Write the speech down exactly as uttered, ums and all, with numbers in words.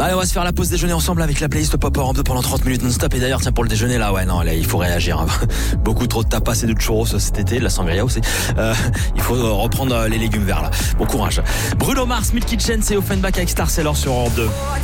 Allez, on va se faire la pause déjeuner ensemble avec la playlist Pop Europe deux pendant trente minutes non-stop. Et d'ailleurs, tiens, pour le déjeuner, là, ouais, non, là, il faut réagir. Hein. Beaucoup trop de tapas et de churros cet été, de la sangria aussi. Euh, il faut reprendre les légumes verts, là. Bon courage. Bruno Mars, Milk Kitchen, c'est Offenbach avec Star Sailor sur Europe deux.